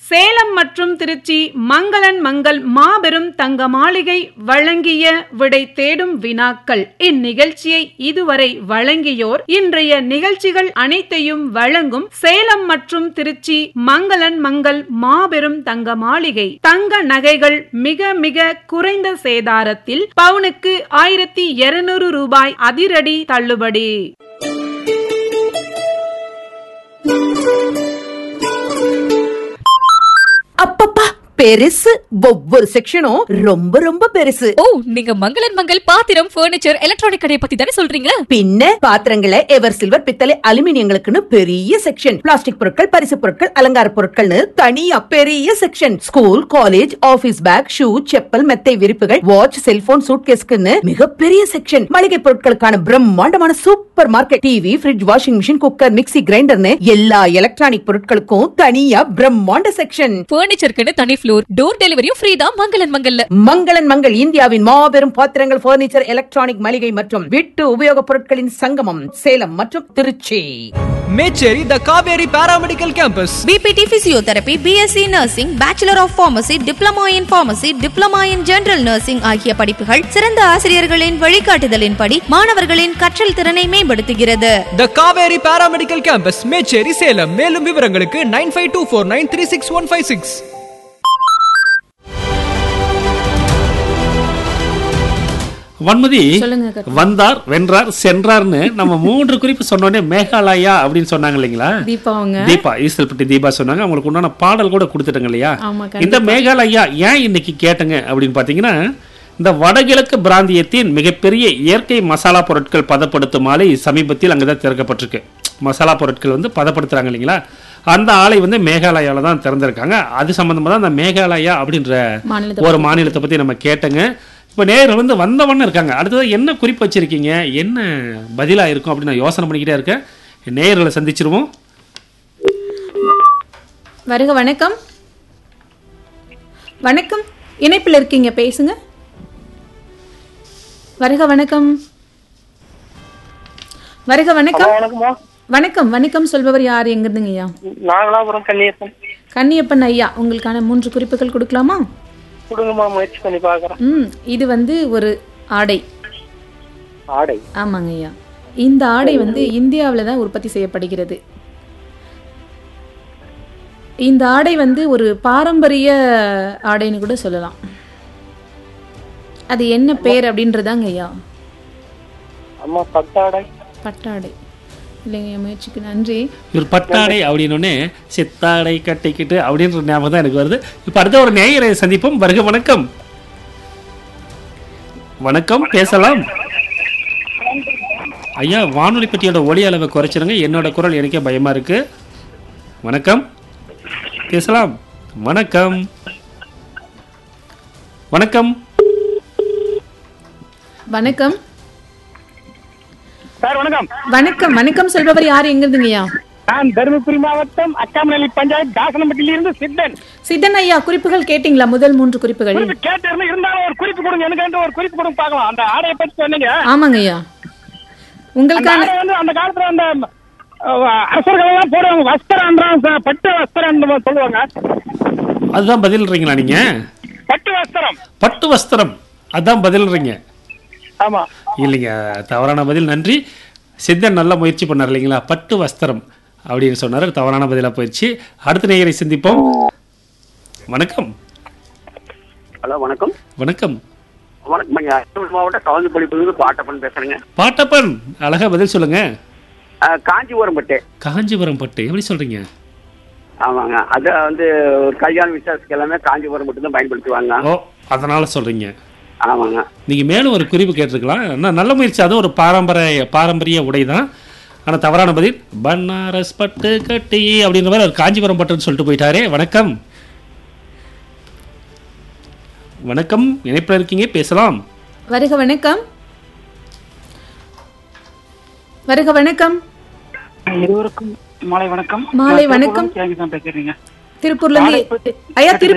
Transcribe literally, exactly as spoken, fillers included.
சேலம் மற்றும் திருச்சி மங்களன் மங்கள் மாபெரும் தங்க மாளிகை வழங்கிய விடை தேடும் வினாக்கள். இந்நிகழ்ச்சியை இதுவரை வழங்கியோர் இன்றைய நிகழ்ச்சிகள் அனைத்தையும் வழங்கும் சேலம் மற்றும் திருச்சி மங்களன் மங்கள் மாபெரும் தங்க மாளிகை. தங்க நகைகள் மிக மிக குறைந்த சேதாரத்தில் பவுனுக்கு ஆயிரத்தி இருநூறு ரூபாய் அதிரடி தள்ளுபடி. அப்பப்பா பெருசு, ஒவ்வொரு செக்ஷனும் ரொம்ப ரொம்ப பெருசு. ஓ, நீங்க மங்களன் மங்கள் பாத்திரம், பர்னிச்சர், எலக்ட்ரானிக் கடையை பத்தி தானே சொல்றீங்க? பின்ன பாத்திரங்களை எவர் சில்வர், பித்தளை, அலுமினியங்களுக்குன்னு பெரிய செக்ஷன், பிளாஸ்டிக் பொருட்கள், பரிசு பொருட்கள், அலங்கார பொருட்கள்னு தனியா பெரிய section, school, college, office back, shoe, chappal, மெத்தை விரிப்புகள், வாட்ச், செல்போன், சூட்கேஸ்க்குன்னு மிகப்பெரிய செக்ஷன், மளிகை பொருட்களுக்கான பிரம்மாண்டமான super market, TV, fridge, washing machine, cooker, mixie, கிரைண்டர்னு எல்லா எலக்ட்ரானிக் பொருட்களுக்கும் தனியா பிரம்மாண்ட செக்ஷன். பர்னிச்சருக்கு தனி ஃப்ளோர், டோர் டெலிவரியும் ஃப்ரீ தான் மங்களன் மங்கல்ல. மங்களன் மங்கள் இந்தியாவின் மாபெரும் பாத்திரங்கள், பர்னிச்சர், எலக்ட்ரானிக் மளிகை மற்றும் வீட்டு உபயோகப் பொருட்களின் சங்கமம், சேலம் மற்றும் திருச்சி. மேச்சேரி த Kaveri paramedical campus. PPT physiotherapy, BSc nursing, bachelor of pharmacy, diploma in pharmacy, diploma in general nursing ஆகிய படிப்புகள் சிறந்த ஆசிரியர்களின் வழிகாட்டுதலின்படி மாணவர்களின் கற்றல் திறனை மேம்படுத்துகிறது. த காவேரி பாராமெடிக்கல் கேம்பஸ், மேச்சேரி, சேலம். மேலும் விவரங்களுக்கு nine five two four nine three six one five six. Vanmathi வந்தார், வென்றார், சென்றார்னு நம்ம மூன்று குறிப்பு சொன்னோடனே மேகாலயா அப்படின்னு சொன்னாங்க இல்லைங்களா? தீபா ஈஸ்வல்பட்டி தீபா சொன்னாங்க. அவங்களுக்கு உண்டான பாடல் கூட கொடுத்துட்டாங்க இல்லையா? இந்த மேகாலயா ஏன் இன்னைக்கு கேட்டங்க அப்படின்னு பாத்தீங்கன்னா, இந்த வடகிழக்கு பிராந்தியத்தின் மிகப்பெரிய இயற்கை மசாலா பொருட்கள் பதப்படுத்தும் ஆலை சமீபத்தில் அங்கதான் திறக்கப்பட்டிருக்கு. மசாலா பொருட்கள் வந்து பதப்படுத்துறாங்க இல்லைங்களா? அந்த ஆலை வந்து மேகாலயால தான் திறந்திருக்காங்க. அது சம்பந்தமா தான் அந்த மேகாலயா அப்படின்ற ஒரு மாநிலத்தை பத்தி நம்ம கேட்டங்க. இப்போ நேரில் வந்து வந்தவண்ண இருக்காங்க. அடுத்தது என்ன குறிப்பு வச்சிருக்கீங்க, என்ன பதிலாக இருக்கும் அப்படின்னு நான் யோசனை பண்ணிக்கிட்டே இருக்கேன். நேரில் சந்திச்சிருவோம். வருக, வணக்கம். வணக்கம், இணைப்பில் இருக்கீங்க, பேசுங்க. வருக, வணக்கம். வருக, வணக்கம். வணக்கம் வணக்கம் சொல்பவர் யார், எங்க இருந்துங்க ஐயா? நாகலாபுரம் கன்னியப்பன். கன்னியப்பன் ஐயா, உங்களுக்கான மூன்று குறிப்புகள் கொடுக்கலாமா? கொடுங்கம்மா, முயற்சி பண்ணி பார்க்குறேன். ம் இது வந்து ஒரு ஆடை. ஆடை? ஆமாங்க ஐயா. இந்த ஆடை வந்து இந்தியாவில் தான் உற்பத்தி செய்யப்படுகிறது. இந்த ஆடை வந்து ஒரு பாரம்பரிய ஆடைன்னு கூட சொல்லலாம். அது என்ன பேர் அப்படின்றதாங்க ஐயா? அம்மா, பட்டாடை. பட்டாடை இல்லைங்க, முயற்சிக்கு நன்றி. இவர் பட்டாடை அப்படின்னு சித்தாடை கட்டிக்கிட்டு அப்படின்ற ஞாபகம் தான் எனக்கு வருது. இப்ப அடுத்த ஒரு நேயரை சந்திப்போம். வருக, வணக்கம். வணக்கம், பேசலாம் ஐயா. வானொலி பெட்டியோட ஒலி அளவை குறைச்சிருங்க, என்னோட குரல் எனக்கே பயமா இருக்கு. வணக்கம், பேசலாம். வணக்கம் வணக்கம் வணக்கம் சார். வணக்கம். வணக்கம் வணக்கம் சொல்பவர் யார், எங்க இருந்துங்கய்யா? நான் தருமபுரி மாவட்டம் அக்காமநல்லி பஞ்சாயத்து தாசனம்பட்டியில இருந்து சித்தன். சித்தன் ஐயா, குறிப்புகள் கேட்டீங்களா? முதல் மூன்று குறிப்புகள் கேட்டு இருந்தாலும் ஒரு குறிப்பு கொடுங்க, எனக்கு ஒரு குறிப்பு கொடுங்க பார்க்கலாம். அந்த ஆடையை பத்தி சொன்னீங்க. ஆமாங்க ஐயா. உங்களுக்கான வந்து அந்த காலத்துல அந்த அரசர்கள் எல்லாம் போடுவாங்க, வஸ்திரம், பட்டு வஸ்திரம் சொல்லுவாங்க. அதுதான் பதில்றீங்களா நீங்க? பட்டு வஸ்திரம். பட்டு வஸ்திரம் அதான் பதில்றீங்க? ஆமா. இல்லைங்க, தவறான பதில். நன்றி. சித்தன் நல்ல முயற்சி பண்ணார் இல்லைங்களா? பட்டு வஸ்திரம் அப்படின்னு சொன்னார். தவறான பதிலா போயிடுச்சு. அடுத்த நேயரை சந்திப்போம். வணக்கம். ஹலோ, வணக்கம். வணக்கம். வணக்கம். மாவட்டம் கவுந்தப்பள்ளியிலிருந்து பாட்டப்பன் பேசுறேங்க. பாட்டப்பன், அழகா பதில் சொல்லுங்க. காஞ்சிபுரம் பட்டு. காஞ்சிபுரம் பட்டு எப்படி சொல்றீங்க? ஆமாங்க, அது வந்து ஒரு கல்யாண விசேஷத்துக்கு எல்லாமே காஞ்சிபுரம் மட்டும் தான் பயன்படுத்துவாங்க. ஓ, அதனால சொல்றீங்க. ஆமாங்க. நீங்க மேலும் ஒரு குறிப்பு கேட்டிருக்கலாம். நல்ல முயற்சி. அது ஒரு பாரம்பரிய பாரம்பரிய உடை தான். ஆனா தவறான பதில். பனாரஸ் பட்டு கட்டி அப்படின்ற மாதிரி ஒரு காஞ்சிபுரம் பட்டுன்னு சொல்லிட்டு போயிட்டாரே. வணக்கம். வணக்கம், இணைப்பில் இருக்கீங்க, பேசலாம். வருக, வணக்கம். வருக, வணக்கம். இருவருக்கும் மாலை வணக்கம். மாலை வணக்கம். பேசுறீங்க திருப்பூர்ல இருந்து ஐயா.